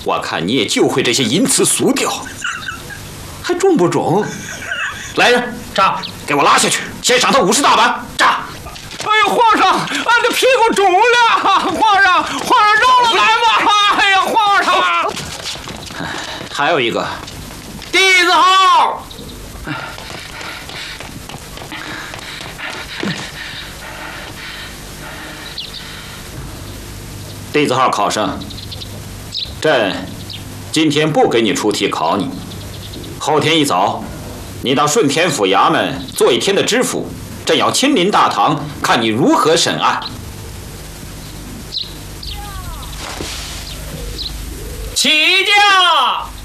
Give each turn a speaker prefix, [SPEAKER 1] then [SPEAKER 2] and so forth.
[SPEAKER 1] 我看你也就会这些淫词俗调，还中不中？来人，
[SPEAKER 2] 炸！
[SPEAKER 1] 给我拉下去，先赏他50大板，炸！
[SPEAKER 2] 哎呀，皇上，俺的屁股肿了！皇上，饶了俺吧！哎呀，皇上！
[SPEAKER 1] 还有一个，
[SPEAKER 2] 弟子好。
[SPEAKER 1] 弟子号考生，朕今天不给你出题考你，后天一早，你到顺天府衙门做1天的知府，朕要亲临大堂，看你如何审案。
[SPEAKER 2] 起驾！